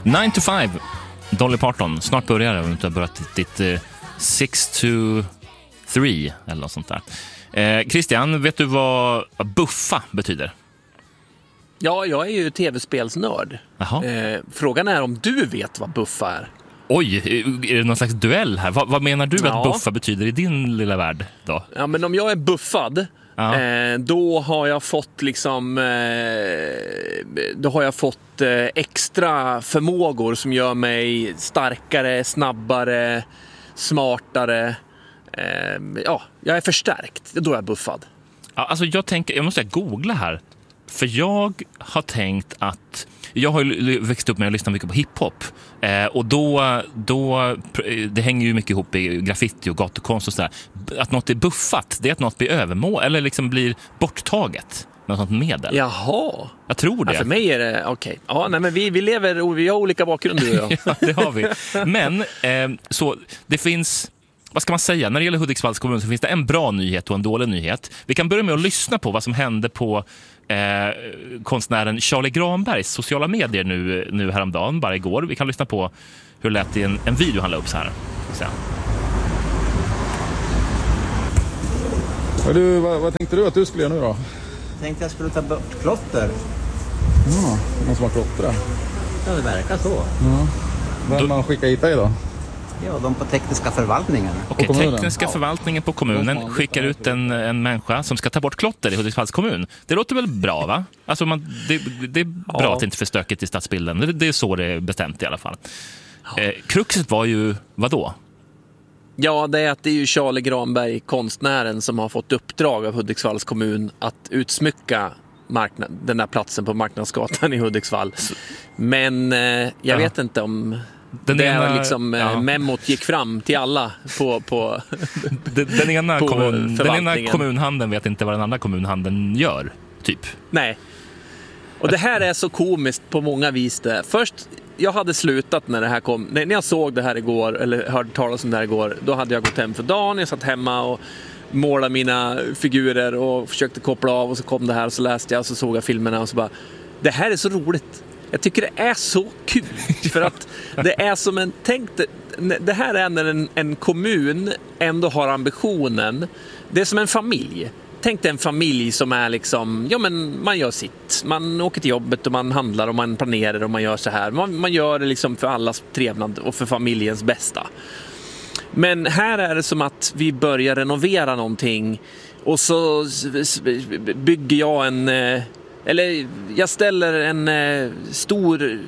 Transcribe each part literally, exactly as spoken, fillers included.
nine to five, Dolly Parton. Snart börjar det, om du inte har börjat ditt uh, six to three eller något sånt där. Eh, Christian, vet du vad buffa betyder? Ja, jag är ju tv-spelsnörd. Eh, frågan är om du vet vad buffa är. Oj, är det någon slags duell här? Vad, vad menar du ja. att buffa betyder i din lilla värld då? Ja, men om jag är buffad, ja. eh, då har jag fått liksom eh, då har jag fått eh, extra förmågor som gör mig starkare, snabbare, smartare. Eh, ja, jag är förstärkt. Då är jag buffad. Ja, alltså jag tänker, jag måste googla här. För jag har tänkt att jag har ju växt upp med att lyssna mycket på hiphop. Eh, och då, då, det hänger ju mycket ihop i graffiti och gatukonst och sådär. Att något är buffat, det är att något blir övermål eller liksom blir borttaget med något medel. Jaha. Jag tror det. Ja, för mig är det, okej. Okay. Ja, nej, men vi, vi lever och vi har olika bakgrunder. Ja. Ja, det har vi. Men eh, så det finns... Vad ska man säga? När det gäller Hudiksvalls kommun så finns det en bra nyhet och en dålig nyhet. Vi kan börja med att lyssna på vad som hände på eh, konstnären Charlie Granbergs sociala medier nu, nu häromdagen, bara igår. Vi kan lyssna på hur det lät i en, en video han la upp så här. Så. Ja, du, vad, vad tänkte du att du skulle göra nu då? Jag tänkte jag skulle ta bort klotter. Ja, någon som har klottrat. Ja, det verkar så. Ja. Vem man skickar hit dig då? Ja, de på tekniska förvaltningen. Okej, tekniska ja. förvaltningen på kommunen skickar ut en, en människa som ska ta bort klotter i Hudiksvalls kommun. Det låter väl bra, va? Alltså man, det, det är bra ja. att det inte är för stökigt i stadsbilden. Det, det är så det är bestämt i alla fall. Ja. Eh, kruxet var ju, vad då? Ja, det är att det är ju Charlie Granberg, konstnären, som har fått uppdrag av Hudiksvalls kommun att utsmycka marknad, den där platsen på Marknadsgatan i Hudiksvall. Men eh, jag ja. vet inte om... Den det ena, liksom, ja. memot gick fram till alla på, på, den, den, ena på kommun, den ena kommunhandeln vet inte vad den andra kommunhandeln gör, typ. Nej. Och det här är så komiskt på många vis. Det. Först, jag hade slutat när det här kom. När jag såg det här igår, eller hörde talas om det här igår, då hade jag gått hem för dagen. Jag satt hemma och målade mina figurer och försökte koppla av, och så kom det här och så läste jag och så såg jag filmerna och så bara, det här är så roligt. Jag tycker det är så kul för att det är som en, tänk det, det här är när en, en kommun ändå har ambitionen. Det är som en familj. Tänk dig en familj som är liksom, ja men man gör sitt. Man åker till jobbet och man handlar och man planerar och man gör så här. Man, man gör det liksom för allas trevnad och för familjens bästa. Men här är det som att vi börjar renovera någonting och så bygger jag en... Eller jag ställer en eh, stor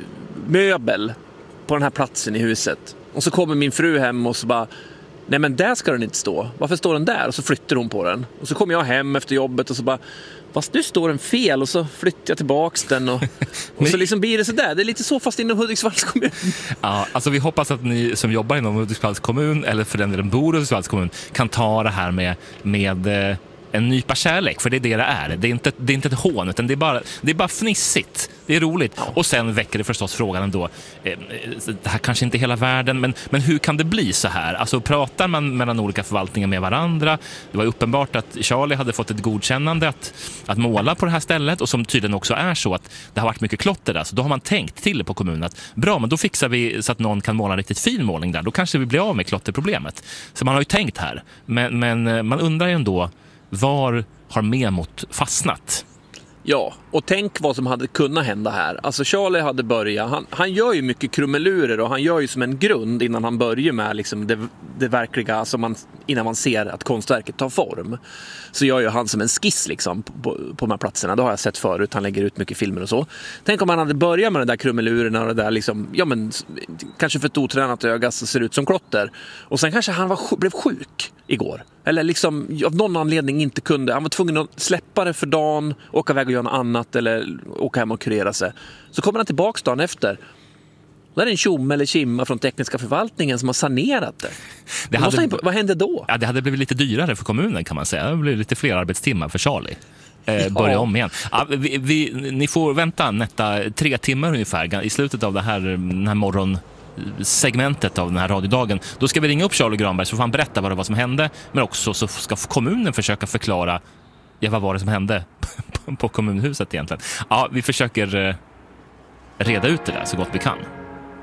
möbel på den här platsen i huset. Och så kommer min fru hem och så bara, nej men där ska den inte stå. Varför står den där? Och så flyttar hon på den. Och så kommer jag hem efter jobbet och så bara, fast nu står den fel. Och så flyttar jag tillbaks den. Och, och så liksom blir det så där. Det är lite så fast inom Hudiksvalls kommun. Ja, alltså vi hoppas att ni som jobbar inom Hudiksvalls kommun, eller för den där bor i Hudiksvalls kommun, kan ta det här med... med en nypa kärlek, för det är det det är. Det är inte, det är inte ett hån, utan det är bara, det är bara fnissigt. Det är roligt. Och sen väcker det förstås frågan ändå, eh, det här kanske inte är hela världen, men, men hur kan det bli så här? Alltså pratar man mellan olika förvaltningar med varandra? Det var uppenbart att Charlie hade fått ett godkännande att, att måla på det här stället, och som tydligen också är så att det har varit mycket klotter där. Så då har man tänkt till på kommunen att bra, men då fixar vi så att någon kan måla en riktigt fin målning där. Då kanske vi blir av med klotterproblemet. Så man har ju tänkt här. Men, men man undrar ju ändå, var har memot fastnat? Ja, och tänk vad som hade kunnat hända här. Alltså Charlie hade börjat, han, han gör ju mycket krumelurer och han gör ju som en grund innan han börjar med liksom det, det verkliga, alltså man, innan man ser att konstverket tar form. Så gör ju han som en skiss liksom på, på, på de här platserna. Det har jag sett förut, han lägger ut mycket filmer och så. Tänk om han hade börjat med de där krumelurerna och det där liksom, ja men kanske för ett otränat öga så ser det ut som klotter. Och sen kanske han var, blev sjuk igår. Eller liksom av någon anledning inte kunde. Han var tvungen att släppa det för dagen, åka iväg och göra något annat eller åka hem och kurera sig. Så kommer han tillbaka dagen efter. Då är det en tjomme eller kimma från tekniska förvaltningen som har sanerat det. det hade, på, vad hände då? Ja, det hade blivit lite dyrare för kommunen, kan man säga. Det blev lite fler arbetstimmar för Charlie. Eh, börja ja. om igen. Ja, vi, vi, ni får vänta nätta tre timmar ungefär i slutet av det här, den här morgon segmentet av den här radiodagen. Då ska vi ringa upp Charlie Granberg så får han berätta vad det var som hände, men också så ska kommunen försöka förklara, ja, vad var det som hände på, på kommunhuset egentligen. Ja, vi försöker eh, reda ut det där så gott vi kan.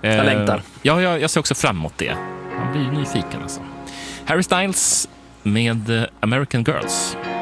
Jag längtar. Ja, jag, jag ser också fram emot det. Man blir nyfiken alltså. Harry Styles med American Girls.